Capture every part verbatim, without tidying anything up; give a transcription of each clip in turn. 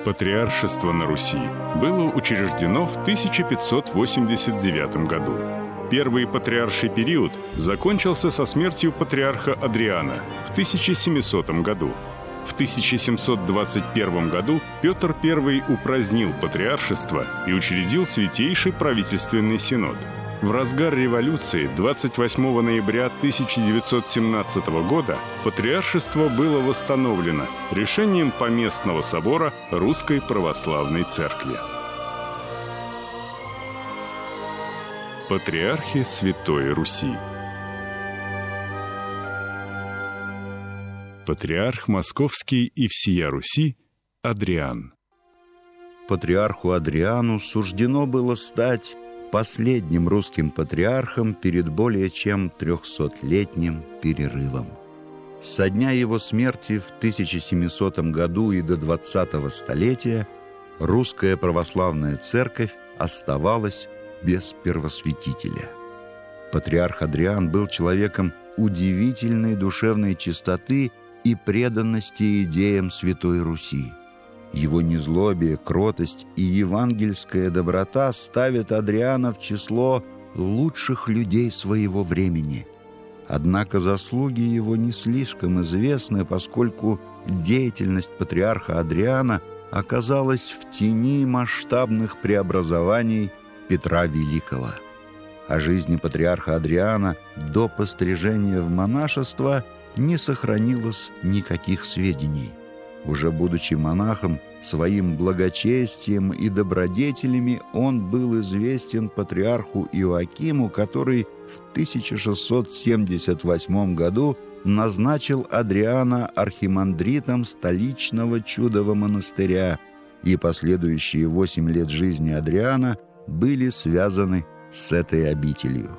Патриаршество на Руси было учреждено в тысяча пятьсот восемьдесят девятом году. Первый патриарший период закончился со смертью патриарха Адриана в тысяча семисотом году. В тысяча семьсот двадцать первом году Петр Первый упразднил патриаршество и учредил Святейший правительственный синод. В разгар революции двадцать восьмого ноября тысяча девятьсот семнадцатого года патриаршество было восстановлено решением Поместного собора Русской Православной Церкви. Патриархи Святой Руси. Патриарх Московский и всея Руси Адриан. Патриарху Адриану суждено было стать последним русским патриархом перед более чем трехсотлетним перерывом. Со дня его смерти в тысяча семисотом году и до двадцатого столетия русская православная церковь оставалась без первосвятителя. Патриарх Адриан был человеком удивительной душевной чистоты и преданности идеям Святой Руси. Его незлобие, кротость и евангельская доброта ставят Адриана в число лучших людей своего времени. Однако заслуги его не слишком известны, поскольку деятельность патриарха Адриана оказалась в тени масштабных преобразований Петра Великого. О жизни патриарха Адриана до пострижения в монашество не сохранилось никаких сведений. Уже будучи монахом, своим благочестием и добродетелями он был известен патриарху Иоакиму, который в тысяча шестьсот семьдесят восьмом году назначил Адриана архимандритом столичного Чудового монастыря, и последующие восемь лет жизни Адриана были связаны с этой обителью.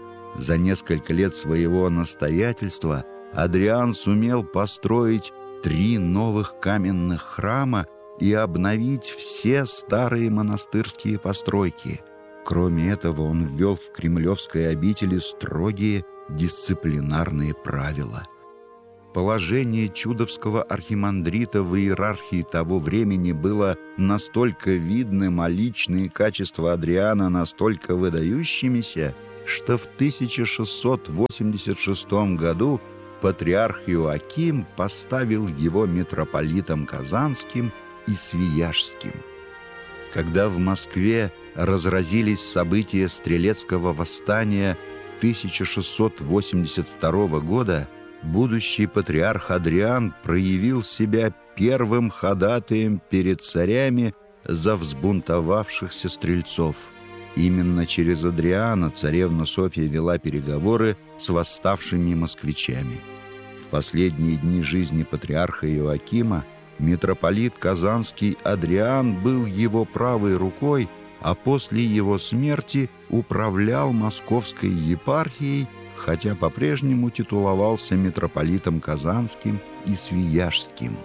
За несколько лет своего настоятельства Адриан сумел построить три новых каменных храма и обновить все старые монастырские постройки. Кроме этого, он ввел в кремлевской обители строгие дисциплинарные правила. Положение чудовского архимандрита в иерархии того времени было настолько видным, а личные качества Адриана настолько выдающимися, что в тысяча шестьсот восемьдесят шестом году патриарх Иоаким поставил его митрополитом Казанским и Свияжским. Когда в Москве разразились события Стрелецкого восстания тысяча шестьсот восемьдесят второго года, будущий патриарх Адриан проявил себя первым ходатаем перед царями за взбунтовавшихся стрельцов. Именно через Адриана царевна Софья вела переговоры с восставшими москвичами. В последние дни жизни патриарха Иоакима митрополит Казанский Адриан был его правой рукой, а после его смерти управлял московской епархией, хотя по-прежнему титуловался митрополитом Казанским и Свияжским.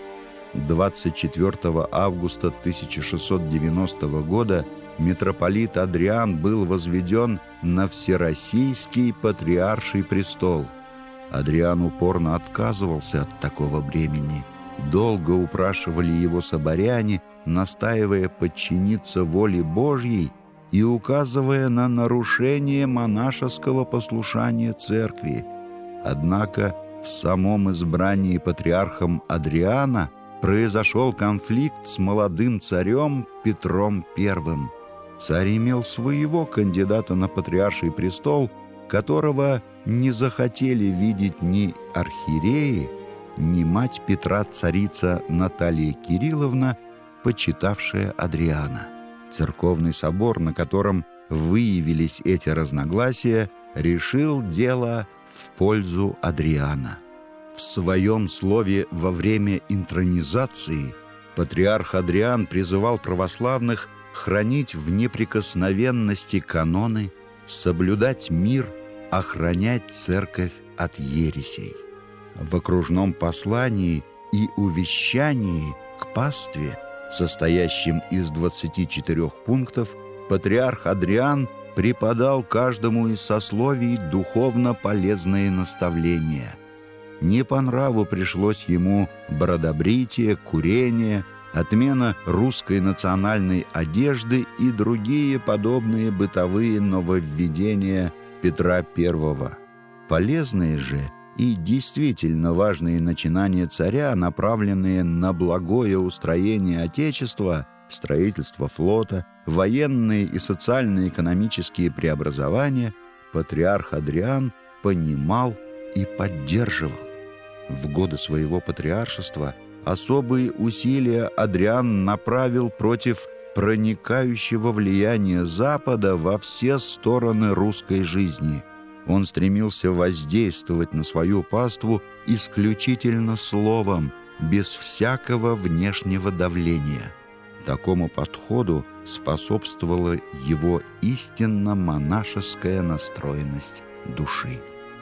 двадцать четвёртого августа тысяча шестьсот девяностого года митрополит Адриан был возведен на Всероссийский патриарший престол. Адриан упорно отказывался от такого бремени. Долго упрашивали его соборяне, настаивая подчиниться воле Божьей и указывая на нарушение монашеского послушания церкви. Однако в самом избрании патриархом Адриана произошел конфликт с молодым царем Петром Первым. Царь имел своего кандидата на патриарший престол, которого не захотели видеть ни архиереи, ни мать Петра, царица Наталья Кирилловна, почитавшая Адриана. Церковный собор, на котором выявились эти разногласия, решил дело в пользу Адриана. В своем слове во время интронизации патриарх Адриан призывал православных хранить в неприкосновенности каноны, соблюдать мир, охранять церковь от ересей. В окружном послании и увещании к пастве, состоящем из двадцати четырёх пунктов, патриарх Адриан преподал каждому из сословий духовно полезные наставления. Не по нраву пришлось ему бродобритие, курение, отмена русской национальной одежды и другие подобные бытовые нововведения Петра Первого. Полезные же и действительно важные начинания царя, направленные на благое устроение Отечества, строительство флота, военные и социально-экономические преобразования, патриарх Адриан понимал и поддерживал. В годы своего патриаршества особые усилия Адриан направил против проникающего влияния Запада во все стороны русской жизни. Он стремился воздействовать на свою паству исключительно словом, без всякого внешнего давления. Такому подходу способствовала его истинно монашеская настроенность души.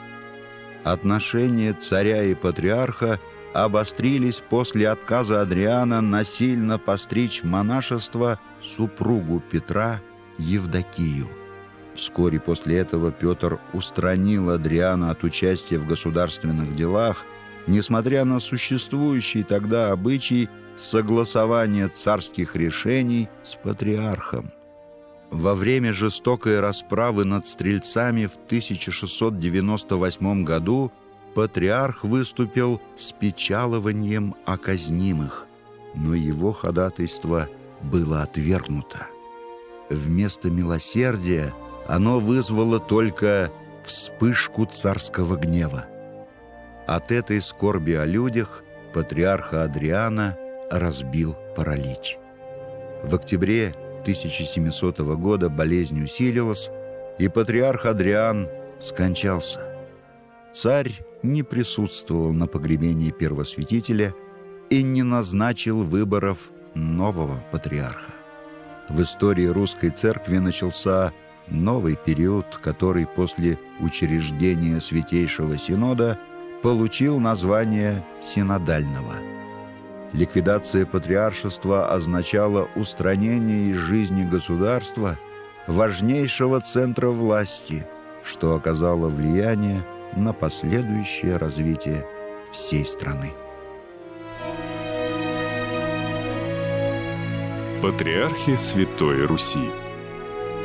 Отношения царя и патриарха обострились после отказа Адриана насильно постричь в монашество супругу Петра Евдокию. Вскоре после этого Петр устранил Адриана от участия в государственных делах, несмотря на существующий тогда обычай согласования царских решений с патриархом. Во время жестокой расправы над стрельцами в тысяча шестьсот девяносто восьмом году патриарх выступил с печалованием о казнимых, но его ходатайство было отвергнуто. Вместо милосердия оно вызвало только вспышку царского гнева. От этой скорби о людях патриарха Адриана разбил паралич. В октябре тысяча семисотого года болезнь усилилась, и патриарх Адриан скончался. Царь не присутствовал на погребении первосвятителя и не назначил выборов нового патриарха. В истории русской церкви начался новый период, который после учреждения Святейшего Синода получил название Синодального. Ликвидация патриаршества означала устранение из жизни государства важнейшего центра власти, что оказало влияние на последующее развитие всей страны. Патриархи Святой Руси.